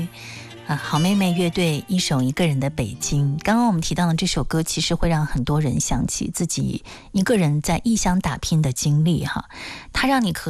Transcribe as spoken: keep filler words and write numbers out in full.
啊，好妹妹乐队一首一个人的北京。刚刚我们提到的这首歌，其实会让很多人想起自己一个人在异乡打拼的经历哈，它让你可